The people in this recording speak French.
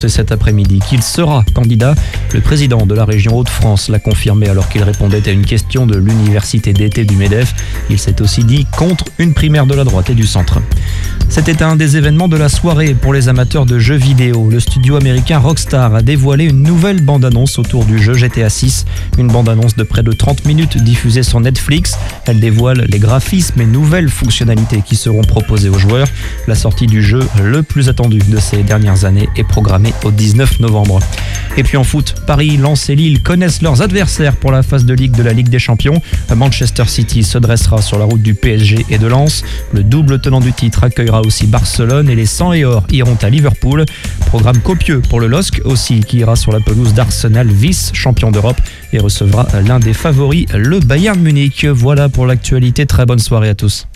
C'est cet après-midi qu'il sera candidat. Le président de la région Hauts-de-France l'a confirmé alors qu'il répondait à une question de l'université d'été du MEDEF. Il s'est aussi dit contre une primaire de la droite et du centre. C'était un des événements de la soirée pour les amateurs de jeux vidéo. Le studio américain Rockstar a dévoilé une nouvelle bande-annonce autour du jeu GTA 6. Une bande-annonce de près de 30 minutes diffusée sur Netflix. Elle dévoile les graphismes et nouvelles fonctionnalités qui seront proposées aux joueurs. La sortie du jeu, le plus attendu de ces dernières années, est programmée au 19 novembre. Et puis en foot, Paris, Lens et Lille connaissent leurs adversaires pour la phase de Ligue de la Ligue des Champions. Manchester City se dressera sur la route du PSG et de Lens. Le double tenant du titre accueillera aussi Barcelone et les 100 et or iront à Liverpool. Programme copieux pour le LOSC aussi qui ira sur la pelouse d'Arsenal, vice-champion d'Europe, et recevra l'un des favoris, le Bayern Munich. Voilà pour l'actualité, très bonne soirée à tous.